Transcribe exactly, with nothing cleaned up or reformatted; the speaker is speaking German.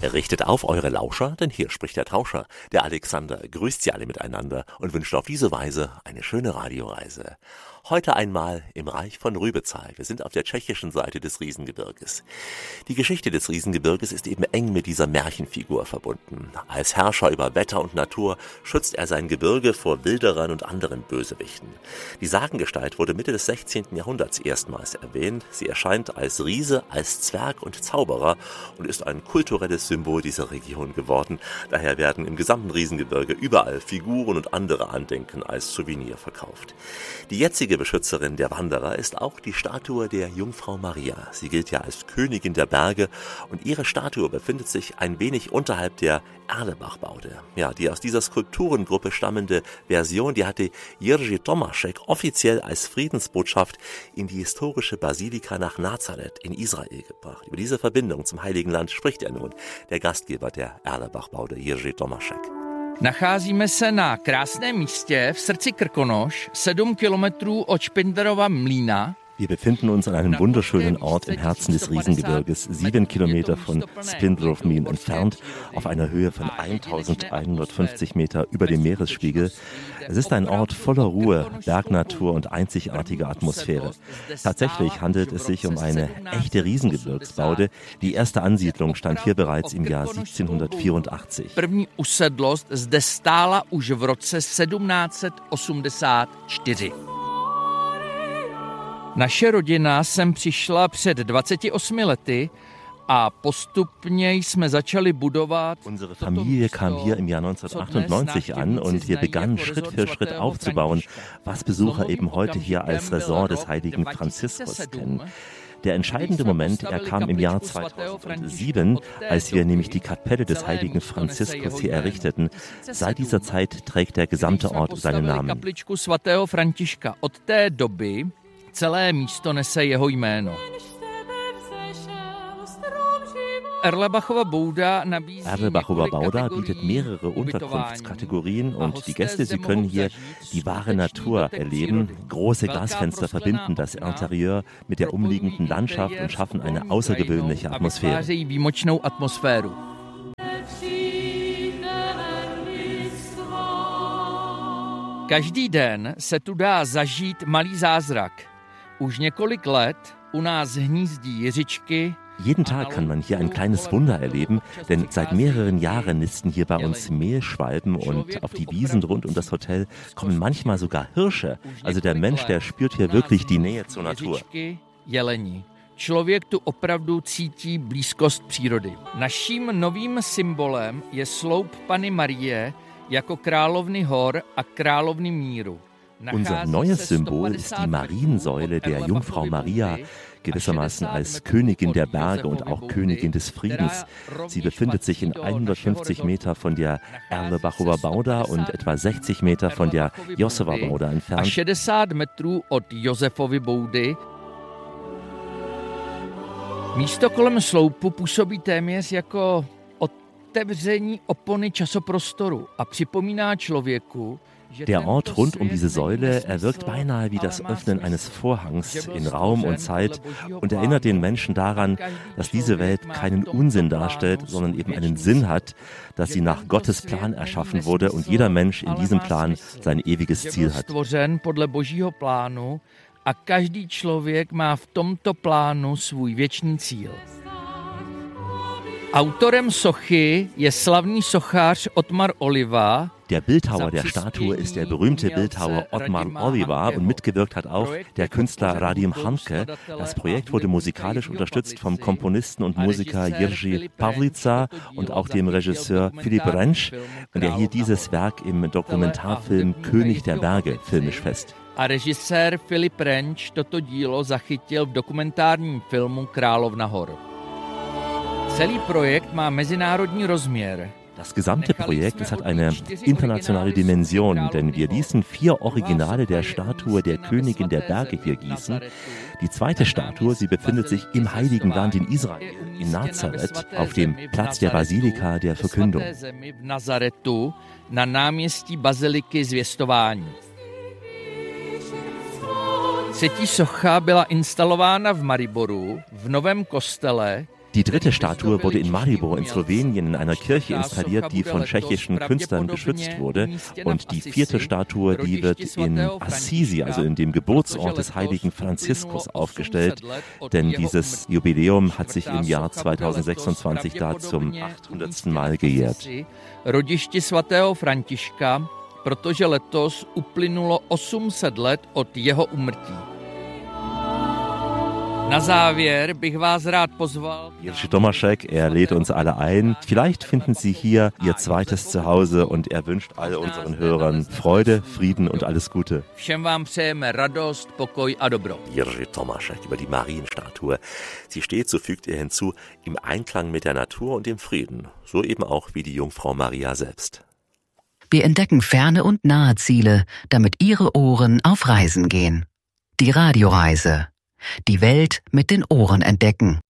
Richtet auf eure Lauscher, denn hier spricht der Tauscher. Der Alexander grüßt sie alle miteinander und wünscht auf diese Weise eine schöne Radioreise. Heute einmal im Reich von Rübezahl. Wir sind auf der tschechischen Seite des Riesengebirges. Die Geschichte des Riesengebirges ist eben eng mit dieser Märchenfigur verbunden. Als Herrscher über Wetter und Natur schützt er sein Gebirge vor Wilderern und anderen Bösewichten. Die Sagengestalt wurde Mitte des sechzehnten Jahrhunderts erstmals erwähnt. Sie erscheint als Riese, als Zwerg und Zauberer und ist ein kulturelles Symbol dieser Region geworden. Daher werden im gesamten Riesengebirge überall Figuren und andere Andenken als Souvenir verkauft. Die jetzige Beschützerin der Wanderer ist auch die Statue der Jungfrau Maria. Sie gilt ja als Königin der Berge und ihre Statue befindet sich ein wenig unterhalb der Erlebach-Baude. Ja, die aus dieser Skulpturengruppe stammende Version, die hatte Jerzy Tomaszek offiziell als Friedensbotschaft in die historische Basilika nach Nazareth in Israel gebracht. Über diese Verbindung zum Heiligen Land spricht er nun, der Gastgeber der Erlebach-Baude, Jerzy Tomaszek. Nacházíme se na krásném místě v srdci Krkonoš, sedm kilometrů od Špindlerova mlýna. Wir befinden uns an einem wunderschönen Ort im Herzen des Riesengebirges, sieben Kilometer von Špindlerov Mlýn entfernt, auf einer Höhe von eintausendeinhundertfünfzig Meter über dem Meeresspiegel. Es ist ein Ort voller Ruhe, Bergnatur und einzigartiger Atmosphäre. Tatsächlich handelt es sich um eine echte Riesengebirgsbaude. Die erste Ansiedlung stand hier bereits im Jahr siebzehnhundertvierundachtzig. První usedlost zde stála už v roce sedmnáct osmdesát čtyři. Naše rodina sem přišla před dvaceti osmi lety a postupně jsme začali budovat. Unsere Familie kam hier im Jahr neunzehnhundertachtundneunzig an und wir begannen Schritt für Schritt aufzubauen, was Besucher eben heute hier als Resort des heiligen Franziskus kennen. Der entscheidende Moment, er kam im Jahr zweitausendsieben, als wir nämlich die Kapelle des heiligen Franziskus hier errichteten. Seit dieser Zeit trägt der gesamte Ort seinen Namen. Celé místo nese jeho jméno. Erlebachova Bouda Erlebachova Bauda bietet mehrere Unterkunftskategorien und die Gäste, sie können hier die wahre Natur erleben. Große Glasfenster verbinden das Interieur mit der umliegenden Landschaft und schaffen eine außergewöhnliche Atmosphäre. Každý den se tu dá zažít malý zázrak. Už několik let u nás hnízdí jiřičky. Jeden Tag kann man hier ein kleines Wunder erleben, denn seit mehreren Jahren nisten hier bei uns Mehlschwalben und auf die Wiesen rund um das Hotel kommen manchmal sogar Hirsche. Also der Mensch, der spürt hier wirklich die Nähe zur Natur. Jeleni. Člověk tu opravdu cítí blízkost přírody. Naším novým symbolem je sloup Panny Marie jako královny hor a královny míru. Unser neues Symbol ist die Mariensäule der Jungfrau Maria, gewissermaßen als Königin der Berge und auch Königin des Friedens. Sie befindet sich in hundertfünfzig Meter von der Erlebachova Bauda und etwa sechzig Meter von der Josefova Bauda entfernt. šedesát metrů od Josefovy Boudy. Místo kolem sloupu působí téměř jako otevření opony časoprostoru a připomíná člověku, Der Ort rund um diese Säule, er wirkt beinahe wie das Öffnen eines Vorhangs in Raum und Zeit und erinnert den Menschen daran, dass diese Welt keinen Unsinn darstellt, sondern eben einen Sinn hat, dass sie nach Gottes Plan erschaffen wurde und jeder Mensch in diesem Plan sein ewiges Ziel hat. A každý člověk má v tomto plánu svůj věčný cíl. Autorem sochy je slavný sochař Ottmar Oliva. Der Bildhauer der Statue ist der berühmte Bildhauer Ottmar Oliva und mitgewirkt hat auch der Künstler Radim Hanke. Das Projekt wurde musikalisch unterstützt vom Komponisten und Musiker Jiří Pavlica und auch dem Regisseur Filip Rensch. Und er hielt dieses Werk im Dokumentarfilm König der Berge filmisch fest. A režisér Filip Rensch toto dílo zachytil v dokumentárním filmu Královna hor. Celý projekt má mezinárodní rozměr. Das gesamte Projekt, es hat eine internationale Dimension, denn wir ließen vier Originale der Statue der Königin der Berge hier gießen. Die zweite Statue, sie befindet sich im Heiligen Land in Israel, in Nazareth, auf dem Platz der Basilika der Verkündung. Na náměstí Baziliky zvěstování. Třetí socha byla instalována v Mariboru, v novém kostele, Die dritte Statue wurde in Maribor in Slowenien in einer Kirche installiert, die von tschechischen Künstlern geschützt wurde. Und die vierte Statue, die wird in Assisi, also in dem Geburtsort des heiligen Franziskus, aufgestellt. Denn dieses Jubiläum hat sich im Jahr zweitausendsechsundzwanzig da zum achthundertsten Mal gejährt. Rodiště svatého Františka, protože letos uplynulo osm set let od jeho úmrtí. Na závěr bych vás rád pozval. Jerzy Tomaszek, er lädt uns alle ein. Vielleicht finden Sie hier Ihr zweites Zuhause und er wünscht all unseren Hörern Freude, Frieden und alles Gute. Všem vám přejeme radost, pokoj a dobro. Jerzy Tomaszek über die Marienstatue. Sie steht, so fügt er hinzu, im Einklang mit der Natur und dem Frieden. So eben auch wie die Jungfrau Maria selbst. Wir entdecken ferne und nahe Ziele, damit Ihre Ohren auf Reisen gehen. Die Radioreise. Die Welt mit den Ohren entdecken.